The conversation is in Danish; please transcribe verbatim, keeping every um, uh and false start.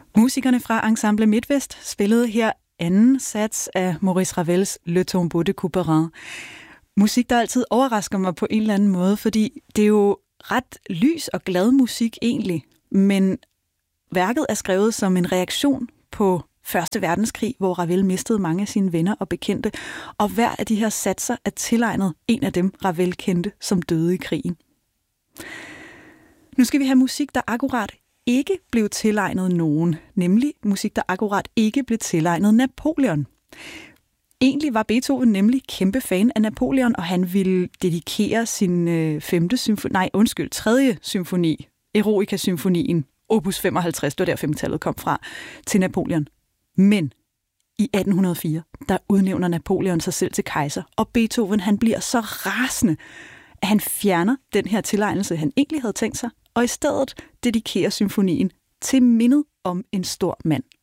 Musikerne fra Ensemble Midtvest spillede her anden sats af Maurice Ravels Le Tombeau de Couperin. Musik, der altid overrasker mig på en eller anden måde, fordi det er jo ret lys og glad musik egentlig, men værket er skrevet som en reaktion på Første Verdenskrig, hvor Ravel mistede mange af sine venner og bekendte, og hver af de her satser er tilegnet en af dem, Ravel kendte, som døde i krigen. Nu skal vi have musik, der akkurat ikke blev tilegnet nogen, nemlig musik, der akkurat ikke blev tilegnet Napoleon. Egentlig var Beethoven nemlig kæmpe fan af Napoleon, og han ville dedikere sin øh, femte symfoni, nej undskyld, tredje symfoni, Eroica-symfonien, opus femoghalvtreds, det var der femtallet kom fra, til Napoleon. Men i atten hundrede og fire, der udnævner Napoleon sig selv til kejser, og Beethoven han bliver så rasende, at han fjerner den her tilegnelse, han egentlig havde tænkt sig, og i stedet dedikerer symfonien til mindet om en stor mand.